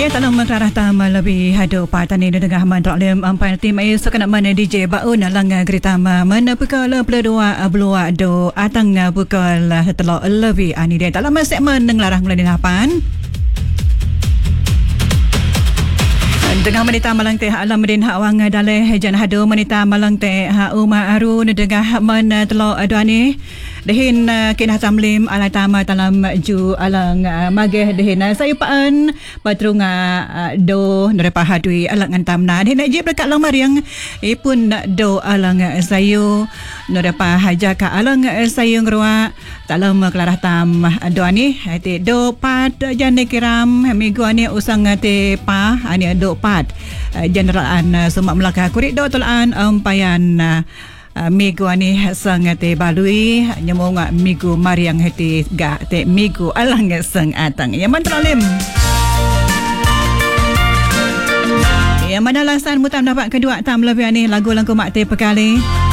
tanong maglarah tama lebih hado patani dengan mantra lem ampai tim ai sakana mana DJ baun lang gritama mana pekala pelua blua do atang pekal telo lebih ani dia dalam segmen nglarah mulai dinapan Tengah menita malang teh alam medin hak wang daleh jan hado menita malang teh hak uma aru nedengah man telo aduani dehin kinah tamlim alai tama dalam ju alang mageh dehin sayupaan patrunga do nerepa hadui alang antamna dehin je berkat lang mariang ipun do alang sayu nerepa haja ka alang sayung ruwa dalam kelarah tam aduani ti do pat jan kiram minggu ani usang te pa ani do pat Generalan Sumak Melaka kurik do tolaan umpayan migu ani sangat balui nyemong migu mariang hati ga te migu alang sang atang yang mantralim yang mana lasan mutam dapat kedua tam lebih ni lagu langku mak te pekali